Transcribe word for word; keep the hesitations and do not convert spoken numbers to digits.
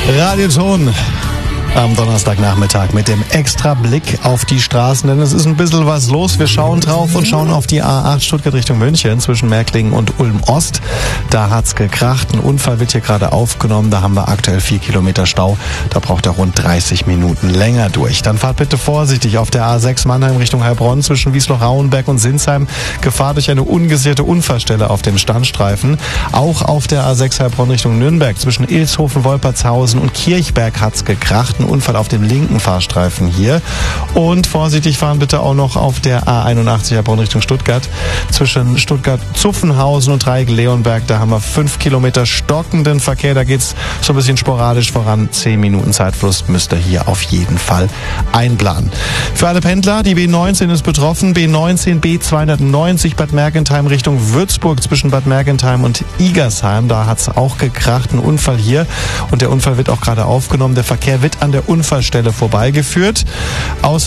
Radioton am Donnerstagnachmittag mit dem extra Blick auf die Straßen, denn es ist ein bisschen was los. Wir schauen drauf und schauen auf die A acht Stuttgart Richtung München zwischen Märklingen und Ulm-Ost. Da hat's gekracht. Ein Unfall wird hier gerade aufgenommen. Da haben wir aktuell vier Kilometer Stau. Da braucht er rund dreißig Minuten länger durch. Dann fahrt bitte vorsichtig auf der A sechs Mannheim Richtung Heilbronn zwischen Wiesloch-Rauenberg und Sinsheim. Gefahr durch eine ungesicherte Unfallstelle auf dem Standstreifen. Auch auf der A sechs Heilbronn Richtung Nürnberg zwischen Ilshofen, Wolpertshausen und Kirchberg hat's gekracht. Ein Unfall auf dem linken Fahrstreifen hier. Und vorsichtig fahren bitte auch noch auf der A einundachtzig Heilbronn Richtung Stuttgart zwischen Stuttgart-Zuffenhausen und Dreieck-Leonberg. Da haben wir fünf Kilometer stockenden Verkehr. Da geht's so ein bisschen sporadisch voran. Zehn Minuten Zeitfluss müsst ihr hier auf jeden Fall einplanen. Für alle Pendler, die B neunzehn ist betroffen. B neunzehn, B zweihundertneunzig Bad Mergentheim Richtung Würzburg zwischen Bad Mergentheim und Igersheim. Da hat's auch gekracht. Ein Unfall hier. Und der Unfall wird auch gerade aufgenommen. Der Verkehr wird an der Unfallstelle vorbeigeführt. Aus